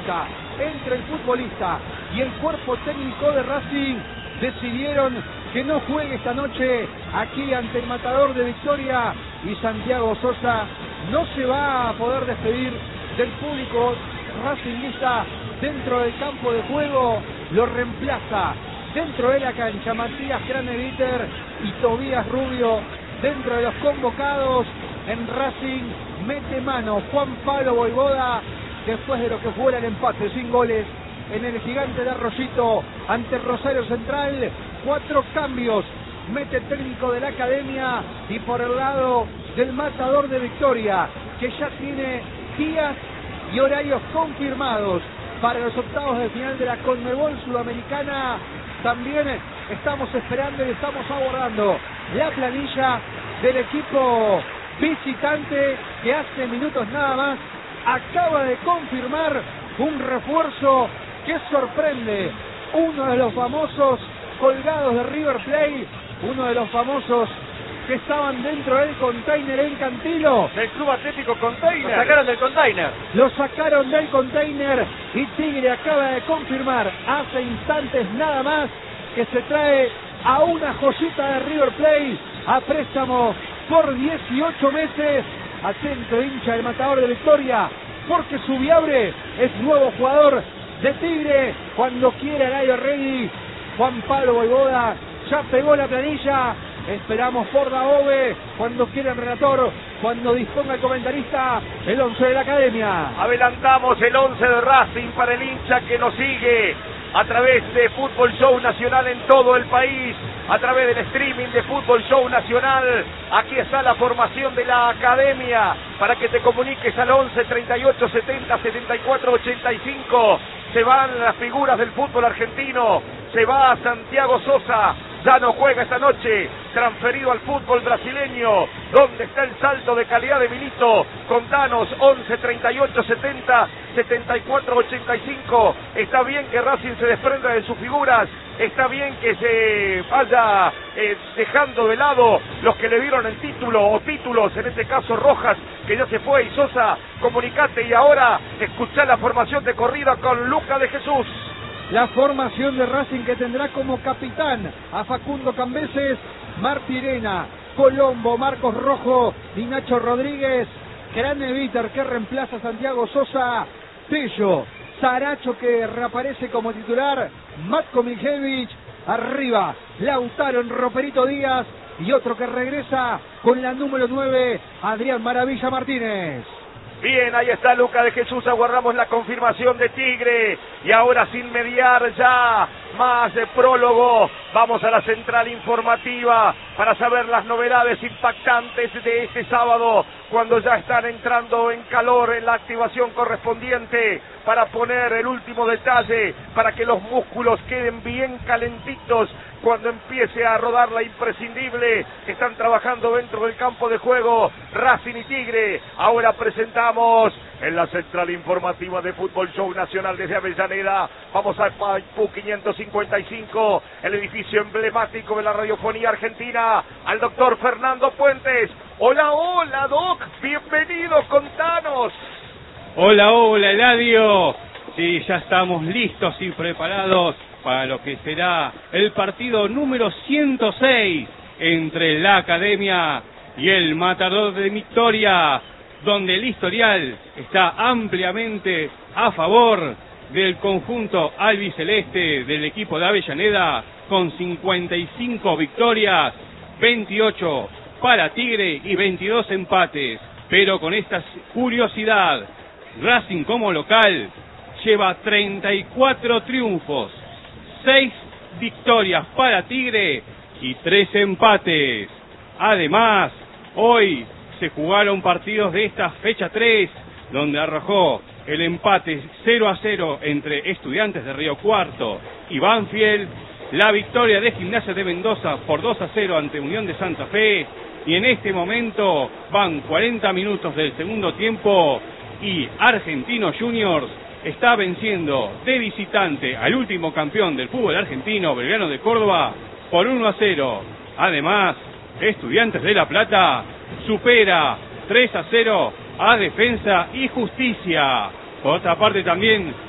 futbolista, entre el futbolista y el cuerpo técnico de Racing, decidieron que no juegue esta noche aquí ante el Matador de Victoria, y Santiago Sosa no se va a poder despedir del público racingista dentro del campo de juego. Lo reemplaza dentro de la cancha Matías Craneviter y Tobías Rubio. Dentro de los convocados en Racing mete mano Juan Pablo Voivoda después de lo que fuera el empate sin goles en el Gigante de Arroyito ante Rosario Central. 4 cambios mete el técnico de la academia, y por el lado del Matador de Victoria, que ya tiene días y horarios confirmados para los octavos de final de la Conmebol Sudamericana, también estamos esperando y estamos abordando la planilla del equipo visitante, que hace minutos nada más acaba de confirmar un refuerzo que sorprende. Uno de los famosos colgados de River Plate, uno de los famosos que estaban dentro del container en Cantilo. Del Club Atlético Container. Lo sacaron del container. Lo sacaron del container y Tigre acaba de confirmar hace instantes nada más que se trae a una joyita de River Plate a préstamo por 18 meses. Atento, hincha del Matador de Victoria, porque Subiabre es nuevo jugador de Tigre. Cuando quiera Gallo Regui, Juan Pablo Voivoda ya pegó la planilla. Esperamos por Daove, cuando quiera el relator, cuando disponga el comentarista, el 11 de la academia. Adelantamos el 11 de Racing para el hincha que nos sigue a través de Fútbol Show Nacional en todo el país, a través del streaming de Fútbol Show Nacional. Aquí está la formación de la academia para que te comuniques al 11 38 70 74 85. Se van las figuras del fútbol argentino, se va Santiago Sosa, ya no juega esta noche, transferido al fútbol brasileño. ¿Dónde está el salto de calidad de Milito? Contanos, 11 38 70 74 85. Está bien que Racing se desprenda de sus figuras, está bien que se vaya dejando de lado los que le dieron el título o títulos, en este caso Rojas, que ya se fue, y Sosa, comunicate, y ahora escuchá la formación de corrida con Lucas de Jesús. La formación de Racing, que tendrá como capitán a Facundo Cambeses, Martirena, Colombo, Marcos Rojo y Nacho Rodríguez. Craneviter, que reemplaza a Santiago Sosa, Pello, Saracho, que reaparece como titular, Matko Miljevich, arriba Lautaro, Roperito Díaz, y otro que regresa con la número 9, Adrián Maravilla Martínez. Bien, ahí está Lucas de Jesús, aguardamos la confirmación de Tigre, y ahora sin mediar ya más de prólogo, vamos a la central informativa para saber las novedades impactantes de este sábado, cuando ya están entrando en calor en la activación correspondiente para poner el último detalle, para que los músculos queden bien calentitos cuando empiece a rodar la imprescindible. Están trabajando dentro del campo de juego Racing y Tigre. Ahora presentamos en la central informativa de Fútbol Show Nacional desde Avellaneda. Vamos al Paipú 555, el edificio emblemático de la radiofonía argentina, al doctor Fernando Puentes. Hola, hola, Doc, bienvenido, contanos. Hola, hola, Eladio. Sí, ya estamos listos y preparados para lo que será el partido número 106 entre la Academia y el Matador de Victoria, donde el historial está ampliamente a favor del conjunto albiceleste del equipo de Avellaneda, con 55 victorias, 28 para Tigre y 22 empates. Pero con esta curiosidad, Racing como local lleva 34 triunfos, 6 victorias para Tigre y 3 empates. Además, hoy se jugaron partidos de esta fecha 3, donde arrojó el empate 0-0 entre Estudiantes de Río Cuarto y Banfield, la victoria de Gimnasia de Mendoza por 2-0 ante Unión de Santa Fe, y en este momento van 40 minutos del segundo tiempo y Argentinos Juniors está venciendo de visitante al último campeón del fútbol argentino, Belgrano de Córdoba, por 1-0. Además, Estudiantes de La Plata supera 3-0 a Defensa y Justicia. Por otra parte, también